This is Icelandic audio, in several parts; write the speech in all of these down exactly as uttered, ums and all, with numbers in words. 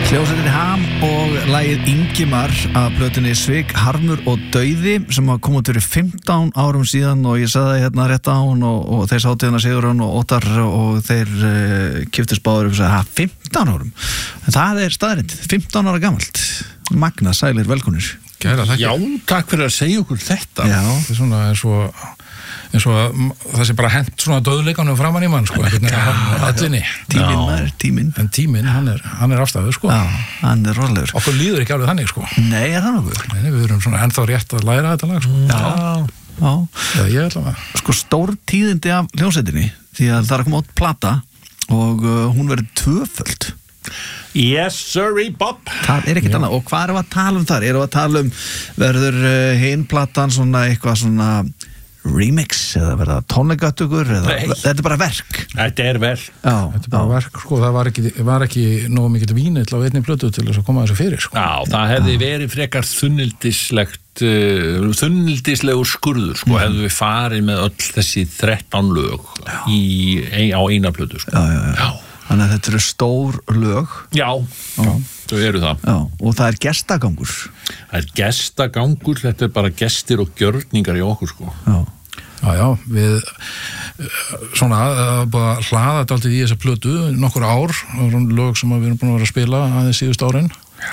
Hljómsveitin Ham og lagið Ingimar af plötunni Svik, Harmur og Dauði sem kom út fyrir fimmtán árum síðan og ég sagði það hérna rétt á hún og, og þeir sátu hérna Sigurjón og Óttar og þeir uh, kiftist báður og sagði, ha, fimmtán árum? En það er staðrind, fimmtán ára gamalt. Magna, sælir, velkonir. Kæra, takk. Já, takk fyrir að segja okkur þetta. Já. Það er svona eins og, eins og það sé bara hent svona döðleikanum framan í mann, sko, allinni. Tíminn maður, tíminn. En tíminn, hann er, hann er afstæður, sko. Já, hann er rólegur. Okkur líður ekki alveg þannig, sko. Nei, er það nokkuð? Nei, við erum svona ennþá rétt að læra þetta lag, sko. Já. Já. Já, ég ætla að... Sko, stór tíðindi af hljómsveitinni því að það er að koma út plata og uh, hún verður tvöföld. Yes, sirree, Bob. Það er ekkert annað. Og hvað erum við að tala um þar? Erum við að tala um, verður uh, hin platan svona eitthvað svona remix eða verða tónleikatökur eða Nei. Þetta er bara verk? Þetta er verk. Já, Þetta er bara verk, sko, það var ekki, var ekki nógu mikill vínill á einni plötu til þess að koma þessu fyrir, sko. Já, það hefði verið frekar þunnildislegt, uh, þunnildislegur skurður, sko, mm. hefðu við farið með öll þessi þrettán lög í, ein, á eina plötu, sko. Já, já, já. já. Þannig að þetta eru stór lög. Já, já. Þau eru það. Já, og það er gestagangur. Það er gestagangur, þetta er bara gestir og gjörningar í okkur, sko. Já. Já, já, við svona bara hlaða þetta alltaf í þessa plötu nokkur ár, lög sem við erum búin að vera að spila aðeins síðust árin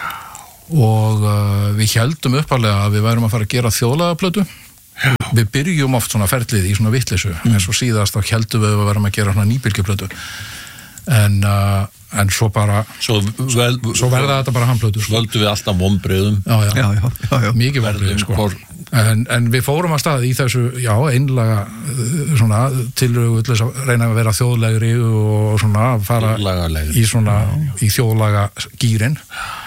og uh, við heldum uppalega að við værum að fara að gera þjóðlagaplötu. Já. Við byrjum oft svona ferlið í svona vitleysu, mm. en svo síðast þá heldum við að við værum að gera svona nýbylgjuplötu en, uh, en svo bara Svo, vel, svo verða þetta bara handplötu, sko. Völdum við alltaf vonbrigðum. Já, já, Já, já, já, já. mikið vonbrigðum, sko. Hvor- En, en við fórum að stað í þessu, já, einlaga svona tilrögu til þess að reyna að vera þjóðlegri og svona fara Þjóðlagalegri. í svona í þjóðlaga gýrin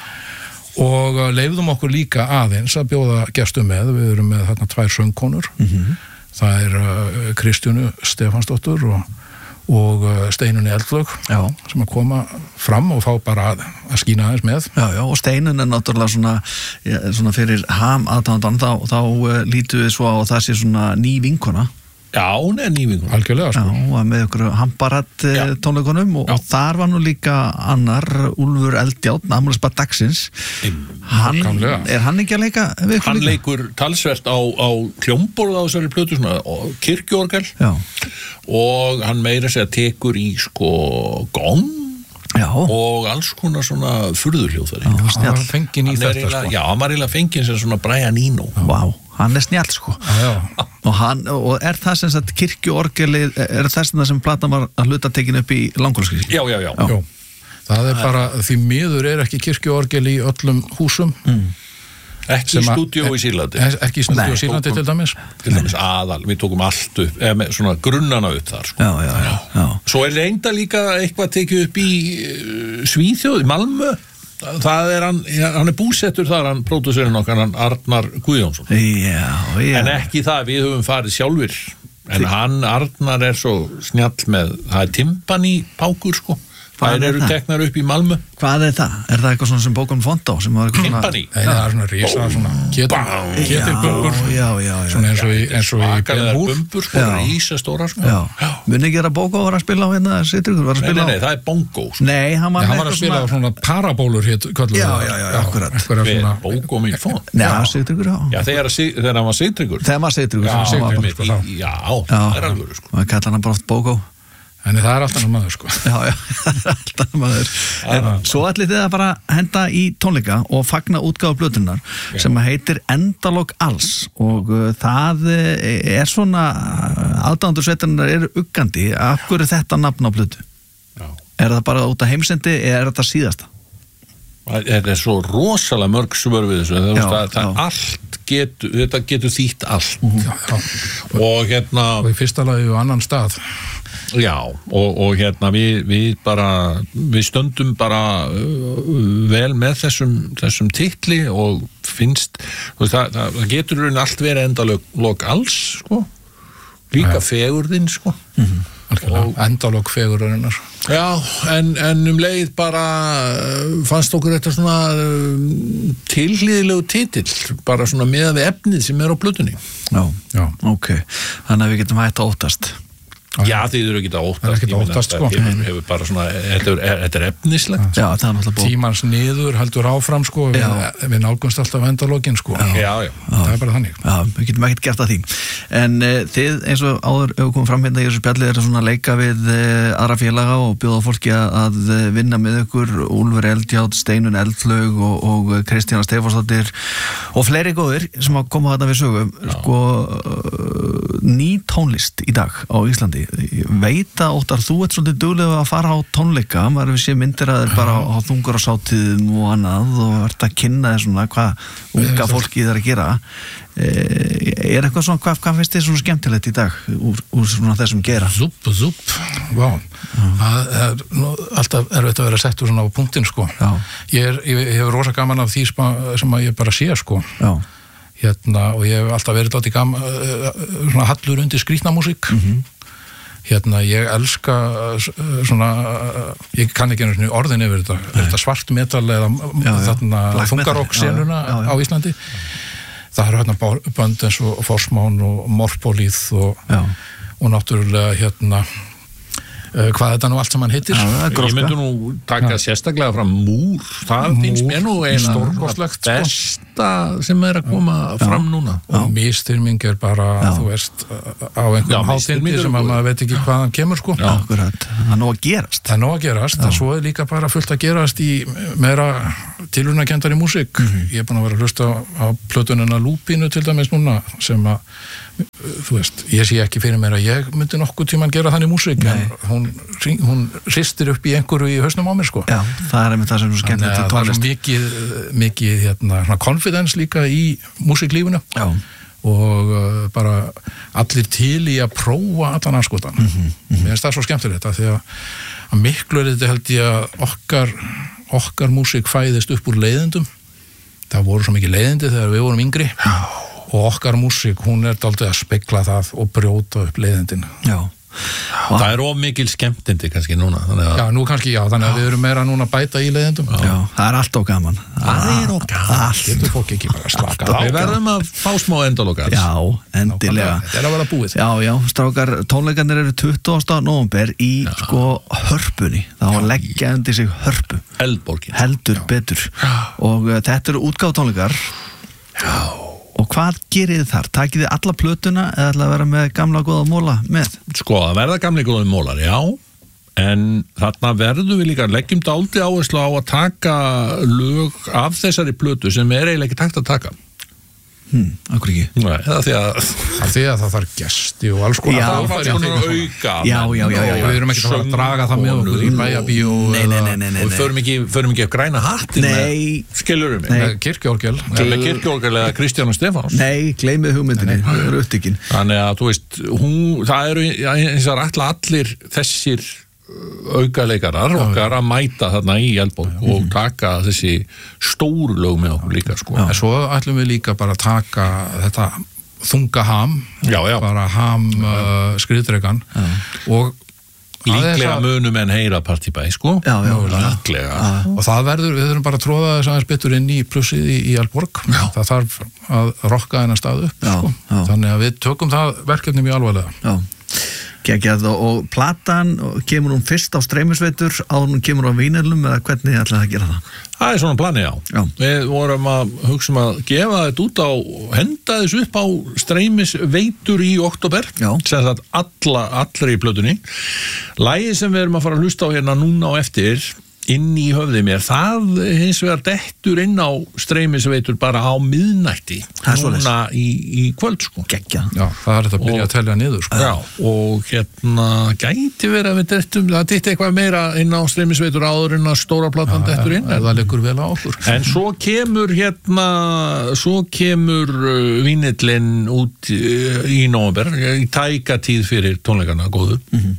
og leyfðum okkur líka aðeins að bjóða gestum með, við erum með þarna tvær söngkonur, mm-hmm. það er uh, Kristjánu Stefansdóttur og og Steinunni Eldflög já. Sem að koma fram og fá bara að, að skína aðeins með. Já, já, og Steinun er náttúrulega svona, ja, svona fyrir ham aðtándan, þá, þá uh, lítum við svo á að það sé svona ný vinkona. Já, hún er nývingur. Algjörlega, sko. Já, og með ykkur hamparat uh, tónleikunum og, og þar var nú líka annar Úlfur Eldjárn, afmælisbarn dagsins. Hann, er hann ekki að leika við ykkur Hann líka? leikur talsvert á, á hljómborð á þessari plötu, svona kirkjuorgel. Já. Og hann meira segja tekur í sko gong Já. og alls konar svona furðuhljóðari. Já, Hann snjall. var fenginn í Hann er þetta, eiginlega- sko. Já, hann var eiginlega fenginn sem svona Brian Eno. Vá, hann er snjall sko. Já, já. Og, hann, og er það sem sagt kirkjuorgelið, er þess að sem platan var að hluta tekin upp í Langholtskirkju? Já, já, já. Jó. Það er bara, því miður er ekki kirkjuorgel í öllum húsum. Mm. Ekki í stúdíó í Sýrlandi. Ekki í stúdíó í Sýrlandi til dæmis. Til dæmis aðal, við tókum allt upp, eða með svona grunnana upp þar, sko. Já, já, já, já. Svo er reynda líka eitthvað tekið upp í uh, Svíþjóð, í Malmö. Það er hann, hann er búsettur þar, hann pródúserinn okkar, hann Arnar Guðjónsson. Já, já. En ekki það, við höfum farið sjálfur. En hann, Arnar, er svo snjall með, það er timpani pákur, sko. Hvað Það er eru það? teknar upp í Malmö. Hvað er það? Er það eitthvað svona sem Bókun Fontó? Sem var eitthvað svona... Timpani. Nei, það er svona risa, svona ketil, ketilbumbur. Já, já, já. Svona eins og í, eins og í Svakalegar Ben Hur. bumbur, sko, Já. rísastóra, sko. Já. Muni ekki að Bókó var að spila á hérna Sigtryggur? Var að Nei, spila nei, nei, á... það er bongo, sko. Nei, hann var Já, með hann var að spila á svona parabólur hér, kölluðu Já, það. já, já, akkurat. Akkurat Við svona. bongo mig fón. Nei, hann var Sigtryggur, já. Já, þegar, þegar hann var Sigtryggur. Þegar maður Sigtryggur. Já, sem var einmitt, bara- í- já, það er alveg, sko. Maður kallar hann bara oft Bókó. En það er alltaf maður, sko. Já, já, alltaf maður. En svo ætlið þið að bara henda í tónleika og fagna útgáfu plötunnar sem heitir Endalok alls og uh, það uh, er svona aðdándur sveitarinnar eru uggandi. Af hverju er þetta nafn á plötu? Já. Er það bara út af heimsendi eða er þetta síðasta? Þetta er svo rosalega mörg svör við þessu. Það, Já, það, það já. allt getur, þetta getur þýtt allt. Já, já. Og hérna, Og í fyrsta lagi á annan stað. já, og, og hérna við, við bara, við stöndum bara uh, vel með þessum, þessum titli og finnst, þú veist, það, það, það getur raun allt verið endalok alls, sko. Líka fegurðin, sko. Mm-hmm. Og endalok fegurinnar. Já, en, en um leið bara uh, fannst okkur þetta svona uh, tilhlýðilegu titill, bara svona meðan við efnið sem er á plötunni. Já, Já. ok. Þannig að við getum hægt að óttast. Já, þið eru ekki að óttast. Það er ekki að óttast, sko. Hefur, hefur bara svona, þetta er, þetta er efnislegt. Já, það er náttúrulega bók. Tímans niður heldur áfram, sko. Við, við nálgumst alltaf endalókin, sko. Já, já. Það er bara þannig. Já, við getum ekkert gert að því. En uh, þið, eins og áður hefur komið fram hérna í þessu spjalli, er svona að leika við uh, aðra félaga og bjóða fólki að uh, vinna með ykkur, Úlfur Eldjárn, Steinun Eldflaug og, og Kristjana Stefánsdóttir og fleiri góðir sem að koma þarna við sögum. Sko, uh, ný tónlist í dag á Íslandi. Ég veit að Óttar, þú ert svolítið duglega að fara á tónleika, maður við sé myndir að þeir bara á þungur á sátíðum og annað og ert að kynna þér svona hvað unga fólki þeir að gera. Er eitthvað svona, hvað, hvað finnst þið svona skemmtilegt í dag úr, úr svona þessum gera? Zup, zup, vá. Það er nú, alltaf erfitt að vera settur svona á punktinn, sko. Já. Ég, er, ég, ég hef rosa gaman af því sem að ég bara sé, sko. Já. Hérna, og ég hef alltaf verið átt í gam, svona hallur undir skrýtnamúsík. Mhm. Hérna, ég elska svona, ég kann ekki einu orðin yfir þetta, er þetta svartmetal eða já, þarna þungarokk-senuna á Íslandi. Það eru hérna bönd eins og Forsmán og Morpolíð og, og náttúrulega hérna hvað þetta nú allt sem hann heitir. Já, ég myndi nú taka ja. sérstaklega frá Múr, það Múr, finnst mér nú eina besta sem er að koma já. fram núna. Og mistyrming er bara, já. þú veist, á einhverjum hátindi sem að maður veit ekki hvaðan kemur, sko. Já, akkurat. Það er nóg að gerast. Það er nóg að gerast, en svo er líka bara fullt að gerast í meira tilrunakendari músík. Mm-hmm. Ég er búin að vera að hlusta á, á plötunina Lúpínu til dæmis núna, sem að þú veist, ég sé ekki fyrir mér að ég myndi nokkuð tímann gera þannig músík en hún, hún ristir upp í einhverju í hausnum á mér, sko. Já, það er einmitt það sem er skemmtilegt í tónlist. Það er svo mikið, mikið hérna, svona confidence líka í músíklífinu. Já. Og uh, bara allir til í að prófa allan anskotan. Mm-hmm, mm-hmm. Mér finnst það svo skemmtilegt að því að, að miklu er þetta held ég að okkar okkar músík fæðist upp úr leiðindum. Það voru svo mikið leiðindi þegar við vorum yngri. Já. Og okkar músík, hún er dálítið að spegla það og brjóta upp leiðindin. Já. Það er of mikil skemmtindi kannski núna. Að... Já, nú kannski já, þannig að við erum meira núna að bæta í leiðindum. Já, já það er alltaf gaman. Það er of gaman. Það getur fólk ekki bara að slaka. Við verðum að fá smá endalokar. Já, endilega. Þetta er að vera búið. Já, já, strákar, tónleikarnir eru tuttugasta nóvember í já. sko hörpunni. Það var að leggja undir sig hörpu. Eldborgin. Heldur já. betur. Já. Og uh, þetta eru útgáfutónleikar. Já. Og hvað gerir þið þar? Takið þið alla plötuna eða ætla að vera með gamla góða móla með? Sko, að verða gamla góða mólar, já. En þarna verðum við líka, leggjum dálítið áherslu á að taka lög af þessari plötu sem er eiginlega ekki takt að taka. Hmm, akkur ekki. Nei, eða því að... að því að það þarf gesti og alls konar. Já, það var svona auka. Já, já, já, já. Og við erum ekki að draga það með okkur í bæjabíó. Nei, nei, nei, nei, nei. Og við förum ekki, förum ekki að græna hattin með... Nei. Skilurum mig. Nei. Kirkjuorgel. Með kirkjuorgel eða Kristjana Stefáns. Nei, gleymið hugmyndinni. Það er upptekinn. Þannig að, þú veist, hún, það eru eins og allir þessir aukaleikarar okkar að mæta þarna í Eldborg og taka þessi stóru lög með okkur líka, sko. En svo ætlum við líka bara að taka þetta þunga ham, já, já. bara ham uh, skriðdregan og líklega munum en heyra partibæ, sko. Já, já, líklega. Já. Og það verður, við þurfum bara að tróða þess aðeins betur inn í plussið í, í Eldborg. Já. Það þarf að rokka þennan stað upp, já, sko. Já. Þannig að við tökum það verkefni mjög alvarlega. Já. Gekjað og, og platan, kemur hún fyrst á streymisveitur áður hún kemur á vínilum eða hvernig ætlaði það að gera það? Það er svona plani, já. já. Við vorum að hugsa um að gefa þetta út á, henda þessu upp á streymisveitur í október, sem það alla, allri í plötunni. Lagið sem við erum að fara að hlusta á hérna núna á eftir, inn í höfði mér, það hins vegar dettur inn á streymisveitur bara á miðnætti núna í, í kvöld, sko. Gekkja. Já, það er þetta að byrja og, að telja niður, sko. Já, og hérna gæti verið að við dettum, það ditti eitthvað meira inn á streymisveitur áður en að stóra platan dettur inn. En það liggur vel á okkur. En svo kemur hérna, svo kemur uh, vínillinn út uh, í nóvember, í tæka tíð fyrir tónleikana góðu. Mhm.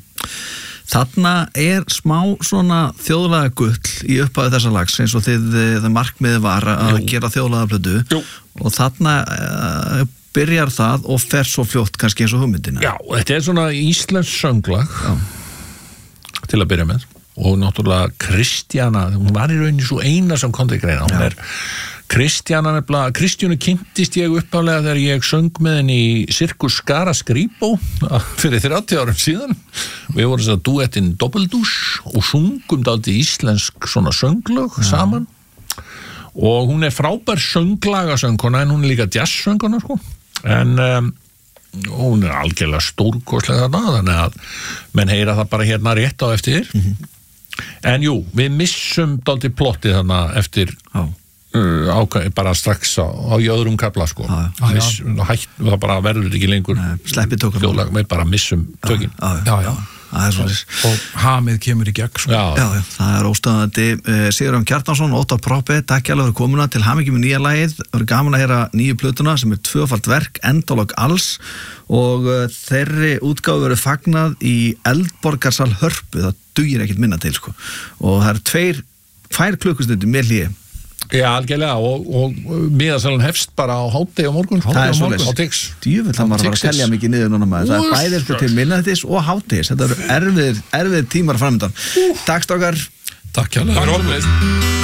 Þarna er smá svona þjóðlega gull í upphæðu þessa lags eins og þið, það markmiði var að Jú. gera þjóðlega plötu Jú. og þarna uh, byrjar það og fer svo fljótt kannski eins og hugmyndina. Já, þetta er svona íslensk sönglag Já. til að byrja með og náttúrulega Kristjana, hún var í rauninni svo eina sem kom til greina, hún er Kristjana nefnilega, Kristjánu kynntist ég uppálega þegar ég söng með henni í Sirkus Skara Skrýbó fyrir þrjátíu árum síðan. Við vorum þess að duettinn Dobbeldús og sungum dálítið íslensk svona sönglög ja. Saman. Og hún er frábær sönglagasöngkona en hún er líka jazzsöngkona sko. En um, hún er algjörlega stórkostlega þarna, þannig að menn heyra það bara hérna rétt á eftir. Mm-hmm. En jú, við missum dálítið plottið þarna eftir uh, ákvæ, bara strax á, á í öðrum kafla sko. Já, já. Miss, hætt, það bara verður ekki lengur sleppið tókum þjóðlag, við bara missum tökin. Já, já, já. Og, og hamið kemur í gegn sko. já. Já, já, það er óstöðandi. Sigurjón Kjartansson, Óttar Proppe, takk hjálpa fyrir komuna, til hamingju með nýja lagið. Það er gaman að heyra nýju plötuna sem er tvöfalt verk, endalog alls, og þeirri útgáfu verður fagnað í Eldborgarsal Hörpu, það dugir ekkert minna til sko. Og það er tveir, tvær klukkustundir með hlýi. Já, algjörlega, og, og miðasalan hefst bara á hádegi á morgun. Það er morgun, á Tix. Djúvill, það maður að telja mikið niður núna maður. Það er bæðir sko til minnættis og hádegis. Þetta eru erfiðir, erfiðir tímar framöndan. Takk stókar. Takk hjá.